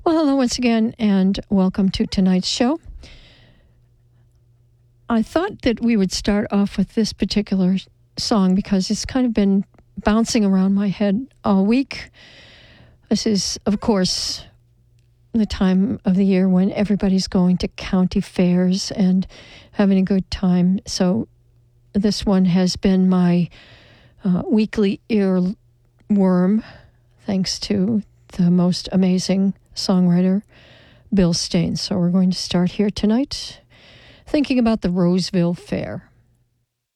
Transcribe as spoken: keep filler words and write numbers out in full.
Well, hello once again, and welcome to tonight's show. I thought that we would start off with this particular song because it's kind of been bouncing around my head all week. This is, of course, the time of the year when everybody's going to county fairs and having a good time. So this one has been my uh, weekly earworm, thanks to the most amazing songwriter, Bill Staines. So we're going to start here tonight thinking about the Roseville Fair.